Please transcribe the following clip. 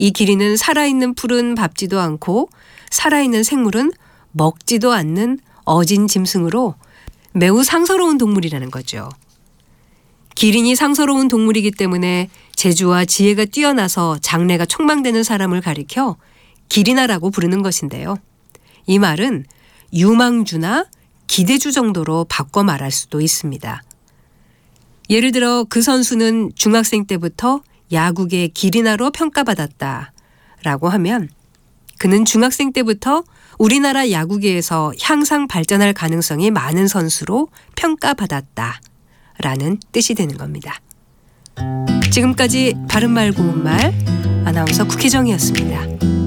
이 기린은 살아있는 풀은 밟지도 않고 살아있는 생물은 먹지도 않는 어진 짐승으로 매우 상서로운 동물이라는 거죠. 기린이 상서로운 동물이기 때문에 재주와 지혜가 뛰어나서 장래가 촉망되는 사람을 가리켜 기린아라고 부르는 것인데요. 이 말은 유망주나 기대주 정도로 바꿔 말할 수도 있습니다. 예를 들어 그 선수는 중학생 때부터 야구계 기린아로 평가받았다라고 하면 그는 중학생 때부터 우리나라 야구계에서 향상 발전할 가능성이 많은 선수로 평가받았다라는 뜻이 되는 겁니다. 지금까지 바른말 고운말 아나운서 국혜정이었습니다.